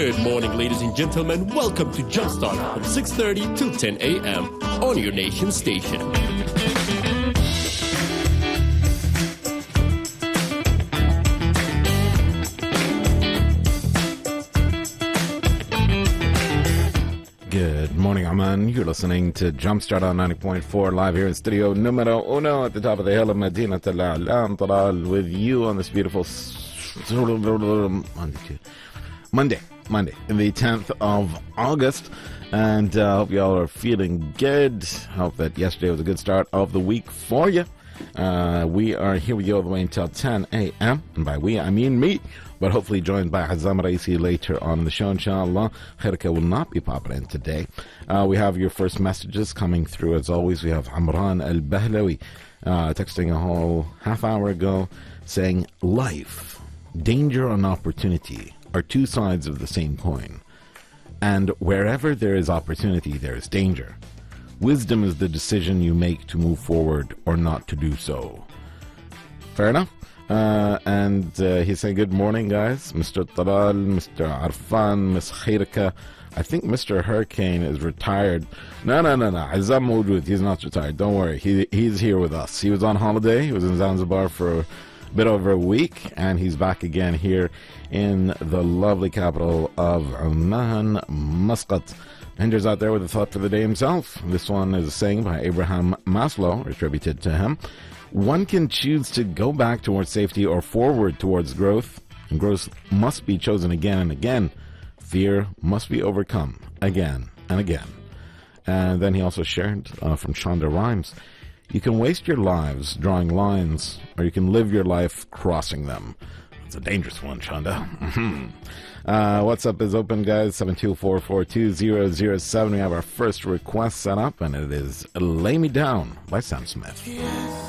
Good morning, ladies and gentlemen. Welcome to Jumpstart from 6:30 to 10 a.m. on your nation station. Good morning, Aman. You're listening to Jumpstart on 90.4 live here in studio numero uno at the top of the hill of Medina Al Talal with you on this beautiful Monday, the 10th of August. And hope y'all are feeling good. Hope that yesterday was a good start of the week for you. We are here with you all the way until 10 a.m. And by we, I mean me. But hopefully joined by Hazam Raisi later on in the show, inshallah. Khairka will not be popping in today. We have your first messages coming through. As always, we have Amran Al-Bahlawi texting a whole half hour ago saying, life, danger and opportunity are two sides of the same coin. And wherever there is opportunity, there is danger. Wisdom is the decision you make to move forward or not to do so. Fair enough? And he's saying, good morning, guys. Mr. Talal, Mr. Arfan, Miss Khairka. I think Mr. Hurricane is retired. No. Azam Mawjood, he's not retired. Don't worry. He's here with us. He was on holiday. He was in Zanzibar for a bit over a week, and he's back again here in the lovely capital of Oman, Muscat. Hinder's out there with a thought for the day himself. This one is a saying by Abraham Maslow, attributed to him. One can choose to go back towards safety or forward towards growth, and growth must be chosen again and again. Fear must be overcome again and again. And then he also shared from Shonda Rhimes, you can waste your lives drawing lines, or you can live your life crossing them. It's a dangerous one, Shonda. WhatsApp is open, guys, 724420007. We have our first request set up, and it is Lay Me Down by Sam Smith. Yes.